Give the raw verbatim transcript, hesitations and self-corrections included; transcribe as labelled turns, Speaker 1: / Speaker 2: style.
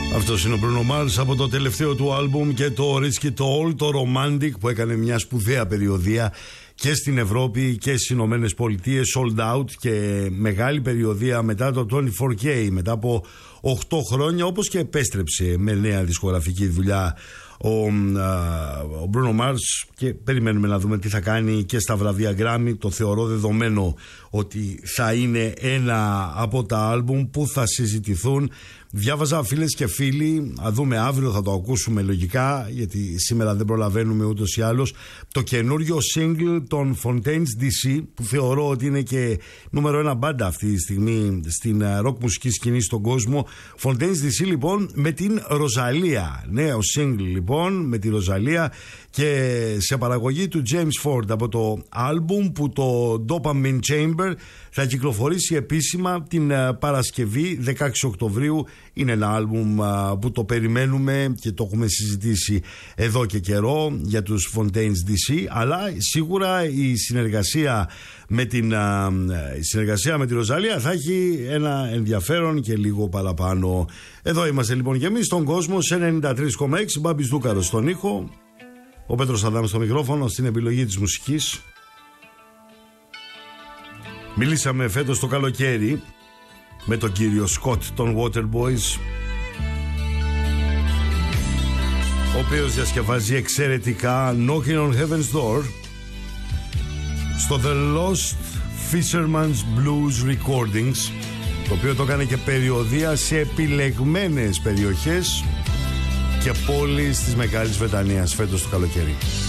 Speaker 1: Αυτός είναι ο Bruno Mars από το τελευταίο του άλμπουμ και το Risky Toll, το Romantic, που έκανε μια σπουδαία περιοδεία και στην Ευρώπη και στις Ηνωμένες Πολιτείες, sold out, και μεγάλη περιοδεία μετά το είκοσι τέσσερα κέι, μετά από οκτώ χρόνια, όπως και επέστρεψε με νέα δισκογραφική δουλειά ο, α, ο Bruno Mars, και περιμένουμε να δούμε τι θα κάνει και στα βραβεία Grammy. Το θεωρώ δεδομένο ότι θα είναι ένα από τα άλμπουμ που θα συζητηθούν. Διάβαζα, φίλες και φίλοι, θα δούμε αύριο, θα το ακούσουμε λογικά, γιατί σήμερα δεν προλαβαίνουμε ούτως ή άλλως, το καινούριο single των Fontaines ντι σι, που θεωρώ ότι είναι και νούμερο ένα μπάντα αυτή τη στιγμή στην rock μουσική σκηνή στον κόσμο. Fontaines ντι σι λοιπόν με την Ροζαλία, νέο single λοιπόν με τη Ροζαλία, και σε παραγωγή του James Ford, από το άλμπουμ που το Dopamine Chamber θα κυκλοφορήσει επίσημα την Παρασκευή δεκαέξι Οκτωβρίου. Είναι ένα άλμπουμ που το περιμένουμε και το έχουμε συζητήσει εδώ και καιρό για τους Fontaines ντι σι, αλλά σίγουρα η συνεργασία με την η συνεργασία με τη Ροζαλία θα έχει ένα ενδιαφέρον και λίγο παραπάνω. Εδώ είμαστε λοιπόν και εμείς στον κόσμο σε ενενήντα τρία κόμμα έξι. Μπάμπης Δούκαρος στον ήχο, ο Πέτρος Αδάμ στο μικρόφωνο, στην επιλογή της μουσικής. Μιλήσαμε φέτος το καλοκαίρι με τον κύριο Σκοτ των Waterboys, ο οποίος διασκευάζει εξαιρετικά Knocking on Heaven's Door στο The Lost Fisherman's Blues Recordings, το οποίο το έκανε και περιοδεία σε επιλεγμένες περιοχές και πόλεις της Μεγάλης Βρετανίας φέτος το καλοκαίρι.